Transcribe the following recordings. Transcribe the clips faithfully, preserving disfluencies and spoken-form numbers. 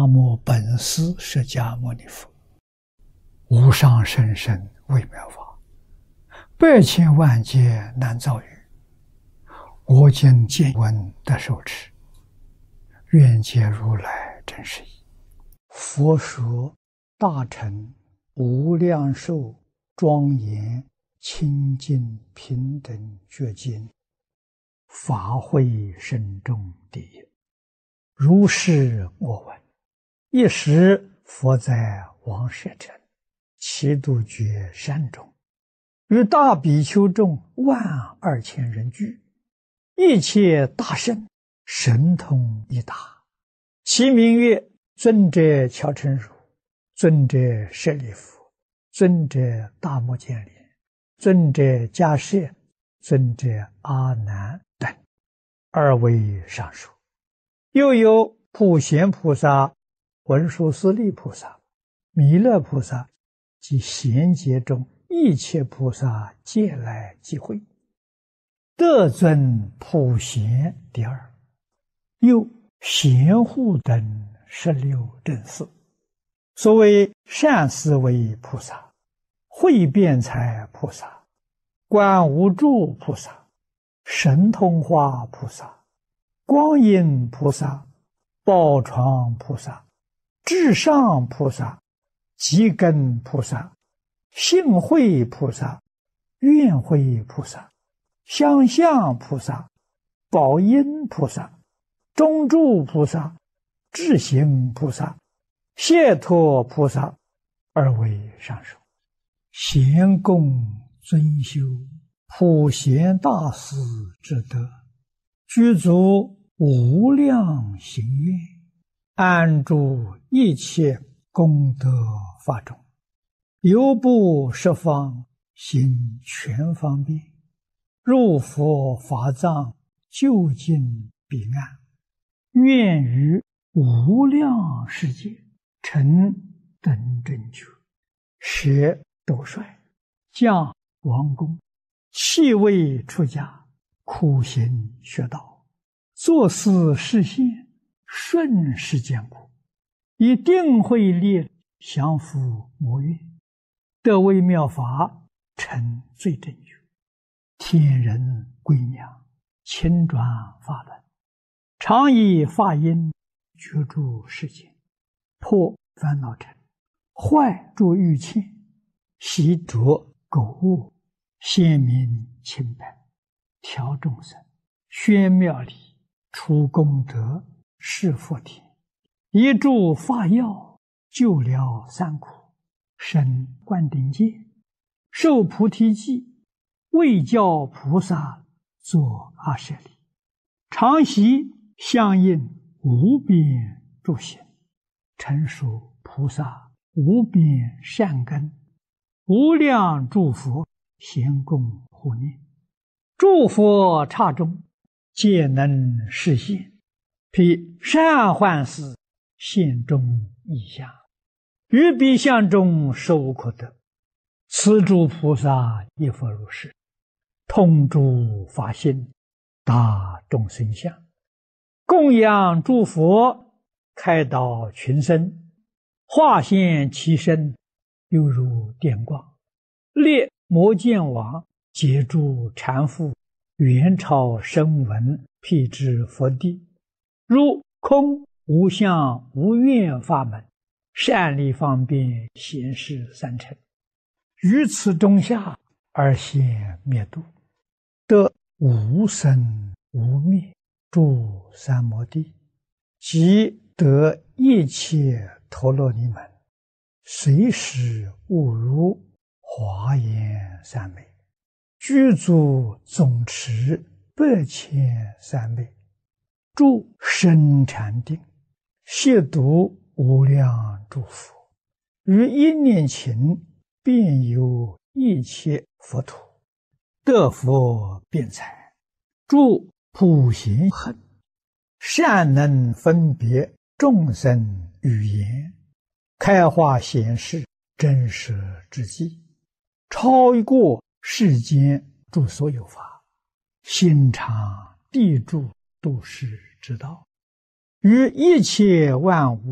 南无本师释迦牟尼佛，无上甚深微妙法，百千万劫难遭遇。我今见闻得受持，愿解如来真实义。佛说大乘无量寿庄严清净平等觉经，法会深重第一。如是我闻，一时佛在王舍城祇度觉山中，与大比丘众万二千人聚，一切大圣神通一达，其名曰尊者乔陈如、尊者舍利弗、尊者大目犍连、尊者迦叶、尊者阿难等，二位上述。又有普贤菩萨、文殊师利菩萨、弥勒菩萨及贤劫中一切菩萨皆来集会，得尊普贤第二。又贤护等十六正士，所谓善思维菩萨、慧辩才菩萨、观无住菩萨、神通化菩萨、光阴菩萨、宝床菩萨、至上菩萨、积根菩萨、性慧菩萨、愿慧菩萨、相向菩萨、宝音菩萨、中住菩萨、智行菩萨、解脱菩萨，二位上首。贤供尊修普贤大士之德，具足无量行愿，安住一切功德法中，犹不十方行全方便，入佛法藏，究竟彼岸，愿于无量世界成等正觉，舍斗率，降王宫，弃位出家，苦行学道，作思示现，顺世间苦，以定慧力降伏魔怨，得微妙法，成最正觉，天人归娘，亲转法轮，常以法音觉住世间，破烦恼尘，坏诸欲嗔，习着苟恶，显明清白，调众生，宣妙理，除功德，示福田，一助法药，救了三苦，生灌顶戒，受菩提记，为教菩萨作阿舍利，常习相应无边诸行，成熟菩萨无边善根，无量诸佛咸供护念，诸佛刹中皆能示现，披善幻事现中异相，于彼相中实无可得。此诸菩萨亦复如是，通诸法性，达众生相，供养诸佛，开导群生，化现其身，犹如电光，列摩犍王，解诸缠缚，元超声闻，辟支佛地，如空无相无愿法门，善利方便显示三乘，于此中下而现灭度，得无生无灭诸三摩地，即得一切陀罗尼门，随时悟如华严三昧，具足总持百千三昧，住深禅定，亵渎无量诸佛，于一念勤遍游一切佛土，得佛辩才，住普贤行，善能分别众生语言，开化显示真实之际，超过世间诸所有法，心常地住度世之道，于一切万物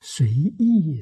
随意